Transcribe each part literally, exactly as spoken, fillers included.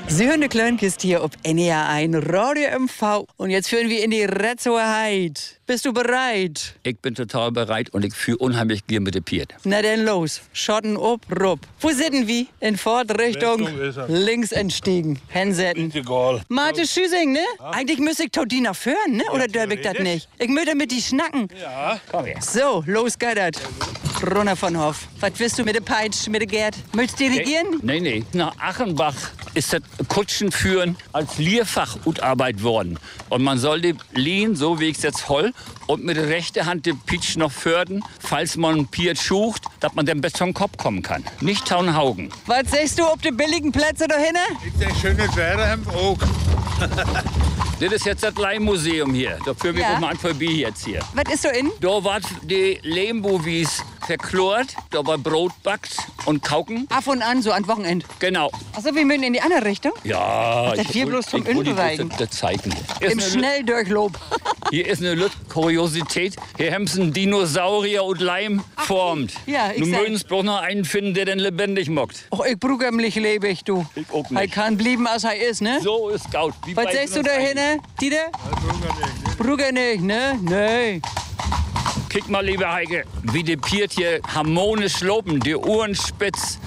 Sie hören die Kleinkiste hier auf N E R eins Radio M V. Und jetzt führen wir in die Retzoheit. Bist du bereit? Ich bin total bereit und ich fühle unheimlich gern mit der Piet. Na denn los. Schotten ob, rup. Wo sitzen wir? In Fahrtrichtung links entstiegen. Hinsetzen. Marte Schüsing, ne? Ja. Eigentlich müsste ich Todina führen, ne? Oder ja, dürf ich das nicht? Ich möchte mit die schnacken. Ja, komm her. So, los geht das. Runter von Hof. Was willst du mit der Peitsch, mit der Gerd? Möchtest du dirigieren? Nee, nee. Nach Achenbach ist das Kutschenführen als Lehrfach Arbeit worden. Und man soll die Lehen, so wie ich es jetzt hol, und mit der rechten Hand den Pitsch noch fördern, falls man ein Piet schucht, dass man dann besser zum Kopf kommen kann. Nicht Taunhaugen. Was sagst du auf die billigen Plätze da hinten? Ich denke, schönes Wetter auch. Das ist jetzt das Leihmuseum hier. Da führen wir Ja. mal an vorbei jetzt hier. Was ist so in? Da war die Lehmbuwis verklort, da war Brot backt und Kauken. Ab und an, so an Wochenende. Genau. Achso, wir müssen in die andere Richtung? Ja. Das wir bloß zum Unbeweigen. Das zeigen. Im Schnelldurchlob. Hier ist eine Lüt- Kuriosität. Hier haben sie einen Dinosaurier und Leim formt. ja, ich Nun sag- mögen es bloß noch einen finden, der den lebendig mockt. Och, ich brüggemlich lebe ich, du. Ich auch Er nicht. kann blieben, als er ist, ne? So ist Gaut. Wie Was bei sagst du uns da allen. hinten, Dieter? Brügger nicht, ne? Nee. Kick mal, lieber Heike, wie die Piet hier harmonisch loben, die Uhren spitz.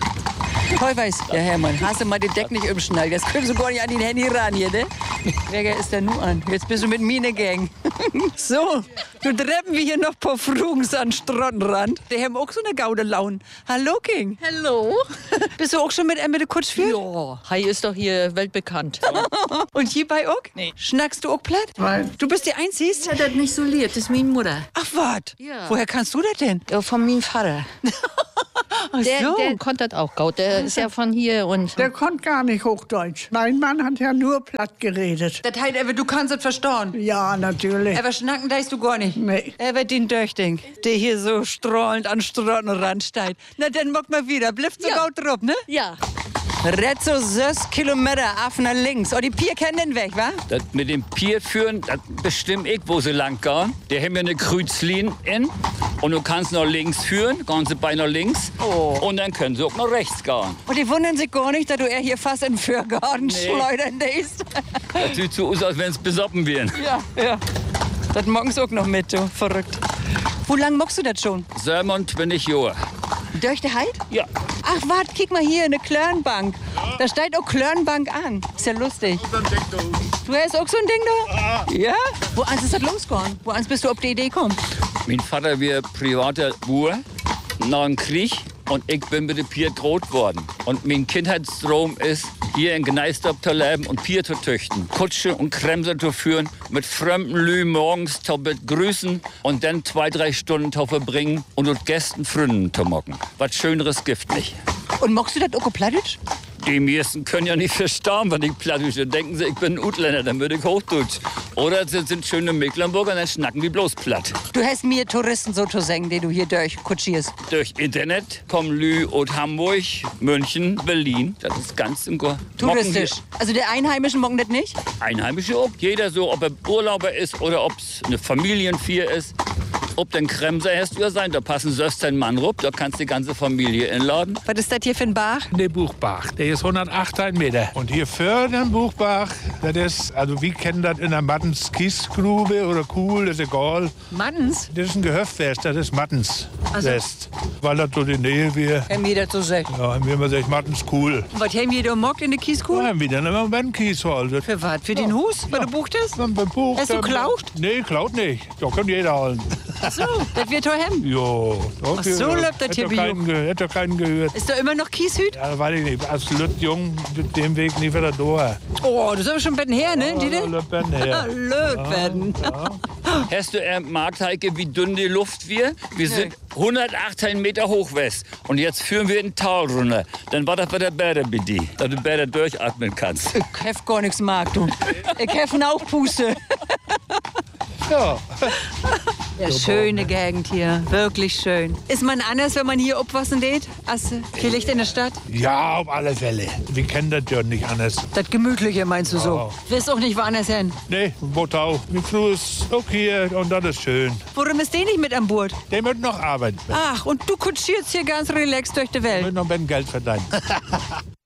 Toll weiß. Ja, Hermann, hast du mal den Deck nicht umschnallt? Jetzt kriegst du gar nicht an den Handy ran hier, ne? Wer ist denn nun an? Jetzt bist du mit mir in der Gang. So, du treppen wir hier noch ein paar Frugens an den Strottenrand. Der haben auch so eine gaude Laune. Hallo, King. Hallo. Bist du auch schon mit Emme de Kutsch für? Ja, Hai ist doch hier weltbekannt. Und hierbei auch? Nee. Schnackst du auch platt? Weil Du bist die Einzige? ja, das nicht so lieb, das ist meine Mutter. Ach, wat? Ja. Woher kannst du das denn? Ja, von meinem Vater. Ach Der, so. der konnte das auch gut. Der ist ja von hier und. Der konnte gar nicht Hochdeutsch. Mein Mann hat ja nur platt geredet. Das heißt, Ewe, du kannst es verstauen. Ja, natürlich. Aber schnacken darfst du gar nicht. Nee. Er wird den Döchting, der hier so strahlend an Strottenrand steigt. Na, dann mock mal wieder. Blifft so Ja. gut drauf, ne? Ja. Retzo sechs Kilometer auf nach links. Oh, die Pier kennen den Weg, wa? Das mit dem Pier führen, das bestimme ich, wo sie lang gehen. Der haben ja eine Kreuzlinie in. Und du kannst noch links führen, gehen sie bei nach links. Oh. Und dann können sie auch noch rechts gehen. Und die wundern sich gar nicht, dass du er hier fast in den Fürgarten Nee. schleudern lässt. Das sieht so aus, als wenn es besoppen wären. Ja, ja. Das morgens auch noch mit, du. Verrückt. Wo lang mockst du das schon? siebenundzwanzig Jahre. Durch die Heid? Ja. Ach, wart, kick mal hier, eine Klörnbank. Da steht auch Klörnbank an. Ist ja lustig. Du hast auch so ein Ding da? Ja. Wo eins ist das losgegangen? Wo eins bist du auf die Idee gekommen? Mein Vater war privater Bauer nach dem Krieg und ich bin mit dem Pier groß worden. Und mein Kindheitstraum ist, hier in Gneisdorf zu leben und Pier zu züchten. Kutsche und Kremse zu führen, mit fremden Lü morgens zu begrüßen und dann zwei, drei Stunden zu verbringen und mit Gästen Fründen zu mocken. Was Schöneres gibt nicht. Und mockst du das auch plattisch? Die meisten können ja nicht verstehen, wenn ich Plattdeutsch. Dann denken sie, ich bin ein Utländer, dann würde ich Hochdeutsch. Oder sie sind schöne Mecklenburger, dann schnacken die bloß platt. Du hast mir Touristen so zu sagen, die du hier durchkutschierst. Durch Internet kommen Lü aus Hamburg, München, Berlin. Das ist ganz im Go- Touristisch. Mocken Also der Einheimischen mocken das nicht? hier. Einheimische auch. Jeder so, ob er Urlauber ist oder ob es eine Familienvier ist. Ob denn Kremser hast du ja sein, da passen sechzehn Mann rup, da kannst du die ganze Familie einladen. Was ist das hier für ein Bach? Der Buchbach, der ist hundertachtzehn Meter. Und hier für den Buchbach, das ist, also wir kennen das in der Mattens Kiesgrube oder Kuhl, das ist egal. Manns? Das ist ein Gehöftfest, das ist Mattens Also- Fest. Weil das so die Nähe wir, Wenn mir das so sagt. ja, haben wir immer gesagt, Mattens Kuhl. Und was haben wir da mockt in der Da Kieskuh? haben wir dann immer einen Kies geholt. Für was? Für den Hus? Weil du bucht hast? Dann beim Buch, Hast du dann- klaut? Nee, klaut nicht. Da kann jeder holen. Ach so, das wird teuer hem. Jo. Ach so läuft das hier bei keinen, ge- Hätte doch keinen gehört. Ist da immer noch Kieshüt? Ja, weiß ich nicht. Als Lütt jung, mit dem Weg nie wieder durch. Oh, das ist aber schon ein bisschen her, ne, Dieter? Lütten her. Löt werden. Hast du äh, Markt, Heike, wie dünn die Luft wir? Wir sind hundertachtzehn Meter hoch west. Und jetzt führen wir in Tal runter. Dann war das bei der Bäder bei dir, dass du Bäder durchatmen kannst. Ich hef gar nichts mag, du. Ich hef auch Puste. Ja. Ja, schöne Gegend hier, wirklich schön. Ist man anders, wenn man hier aufwassen geht, als äh, vielleicht in der Stadt? Ja, auf alle Fälle. Wir kennen das ja nicht anders. Das Gemütliche meinst du so? Wirst auch nicht woanders hin. Nee, Botau. Wie früh ist auch hier und das ist schön. Warum ist der nicht mit an Bord? Der wird noch arbeiten. Ach, und du kutschierst hier ganz relaxed durch die Der Welt. wird noch ein bisschen Geld verdienen.